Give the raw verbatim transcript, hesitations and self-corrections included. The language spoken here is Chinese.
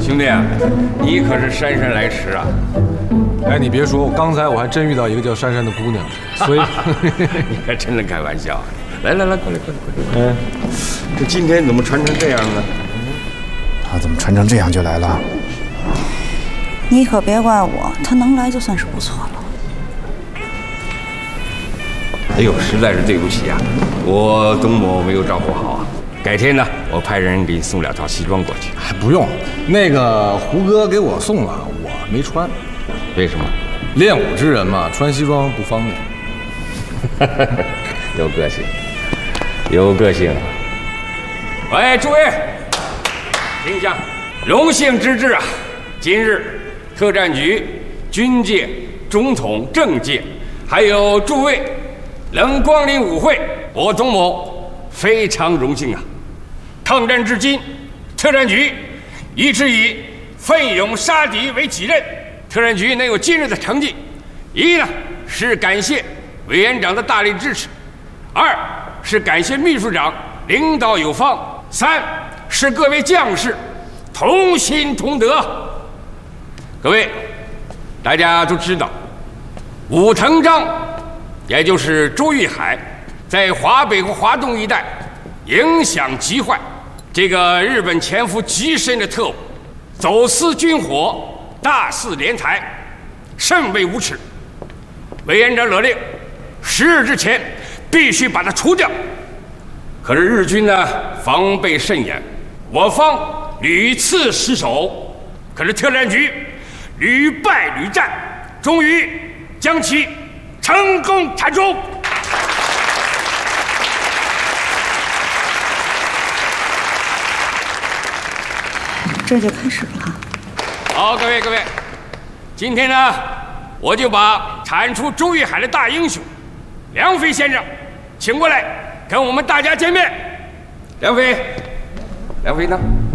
兄弟啊，你可是姗姗来迟啊！ 哎，你别说，我刚才我还真遇到一个叫珊珊的姑娘，所以你还真能开玩笑。来来来，过来过来过来。嗯，这今天怎么穿成这样呢？ 他怎么穿成这样就来了？ 你可别怪我，他能来就算是不错了。 哎呦，实在是对不起啊，我东某没有照顾好啊。改天呢，我派人给你送两套西装过去。 还不用，那个胡哥给我送了，我没穿。 为什么？ 练武之人嘛，穿西装不方便。 有个性，有个性。喂，诸位，听一下，荣幸之至啊！今日特战局、军界、中统、政界，还有诸位能光临舞会，我东某非常荣幸啊！抗战至今，特战局一直以奋勇杀敌为己任。特战局能有今日的成绩，一呢是感谢委员长的大力支持，二是感谢秘书长领导有方，三是各位将士同心同德。各位，大家都知道，武藤章，也就是周玉海，在华北和华东一带影响极坏。这个日本潜伏极深的特务，走私军火，大肆敛财，甚为无耻。委员长勒令，十日之前必须把他除掉。可是日军呢，防备甚严，我方屡次失守，可是特战局屡败屡战，终于将其成功铲除。 这就开始了。 好，各位各位，今天呢，我就把铲除周玉海的大英雄梁飞先生请过来，跟我们大家见面。梁飞，梁飞呢？